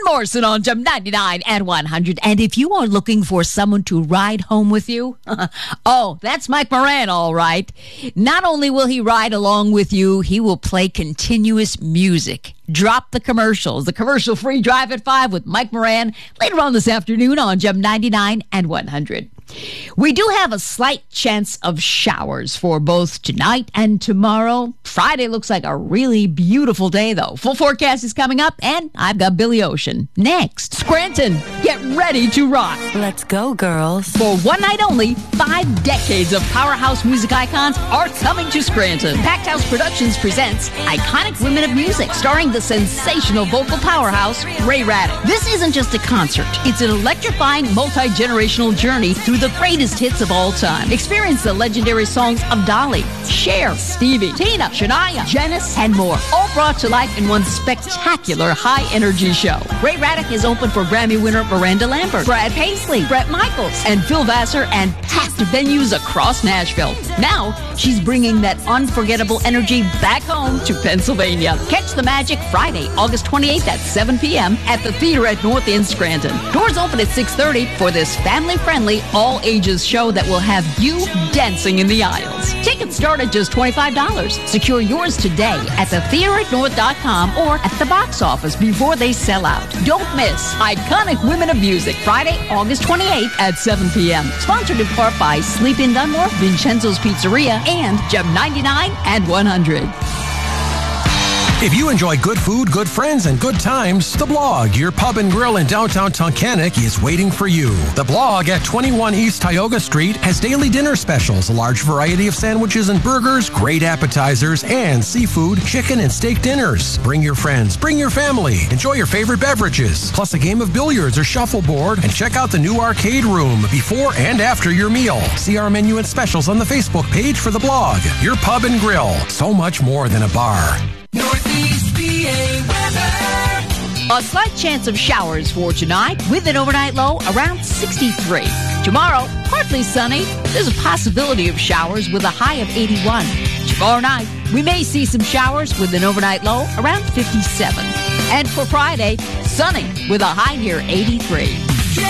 Morrison on Gem 99 and 100. And if you are looking for someone to ride home with you, oh, that's Mike Moran, all right. Not only will he ride along with you, he will play continuous music. Drop the commercials. The commercial-free Drive at 5 with Mike Moran later on this afternoon on Gem 99 and 100. We do have a slight chance of showers for both tonight and tomorrow. Friday looks like a really beautiful day, though. Full forecast is coming up, and I've got Billy Ocean next. Scranton, get ready to rock. Let's go, girls. For one night only, 5 decades of powerhouse music icons are coming to Scranton. Packed House Productions presents Iconic Women of Music, starring the sensational vocal powerhouse, Ray Raddick. This isn't just a concert. It's an electrifying, multi-generational journey through the greatest hits of all time. Experience the legendary songs of Dolly, Cher, Stevie, Tina, Shania, Janice, and more, all brought to life in one spectacular high-energy show. Ray Raddick is open for Grammy winner Miranda Lambert, Brad Paisley, Bret Michaels, and Phil Vassar, and packed venues across Nashville. Now, she's bringing that unforgettable energy back home to Pennsylvania. Catch the magic Friday, August 28th at 7 p.m. at the Theater at North End, Scranton. Doors open at 6:30 for this family-friendly, all-ages show that will have you dancing in the aisles. Tickets start at just $25. Secure yours today at thetheateratnorth.com or at the box office before they sell out. Don't miss Iconic Women of Music, Friday, August 28th at 7 p.m. Sponsored in part by Sleep in Dunmore, Vincenzo's Pizzeria, and Gem 99 and 100. If you enjoy good food, good friends, and good times, The Blog, your pub and grill in downtown Tunkhannock, is waiting for you. The Blog at 21 East Tioga Street has daily dinner specials, a large variety of sandwiches and burgers, great appetizers, and seafood, chicken, and steak dinners. Bring your friends, bring your family, enjoy your favorite beverages, plus a game of billiards or shuffleboard, and check out the new arcade room before and after your meal. See our menu and specials on the Facebook page for The Blog, your pub and grill. So much more than a bar. Northeast PA weather. A slight chance of showers for tonight with an overnight low around 63. Tomorrow, partly sunny. There's a possibility of showers with a high of 81. Tomorrow night, we may see some showers with an overnight low around 57. And for Friday, sunny with a high near 83.